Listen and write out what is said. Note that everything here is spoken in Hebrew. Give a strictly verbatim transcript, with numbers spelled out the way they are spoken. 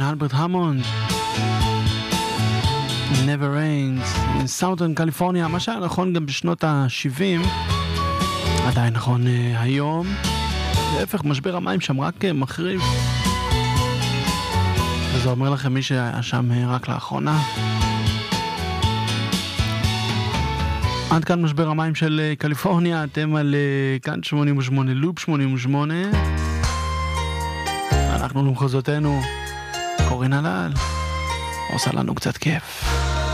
אלברט המונד, Never Rains, סאוטרן קליפורניה, מה שהיה נכון גם בשנות ה-שבעים, עדיין נכון uh, היום, להפך, משבר המים שם רק uh, מחריב, וזה אומר לכם מי שהיה שם uh, רק לאחרונה. עד כאן משבר המים של uh, קליפורניה, אתם על uh, כאן שמונים ושמונה, לופ שמונים ושמונה, אנחנו למחוזותינו, קורין הלל, עושה לנו קצת כיף.